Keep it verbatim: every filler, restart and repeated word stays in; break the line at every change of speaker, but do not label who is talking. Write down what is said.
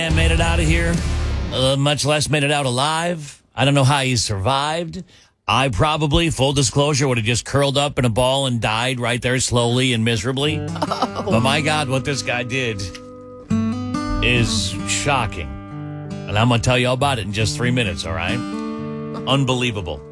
And made it out of here, uh, much less made it out alive. I don't know how he survived. I probably, full disclosure, would have just curled up in a ball and died right there slowly and miserably. Oh. But my God, what this guy did is shocking. And I'm going to tell you all about it in just three minutes, all right? Unbelievable.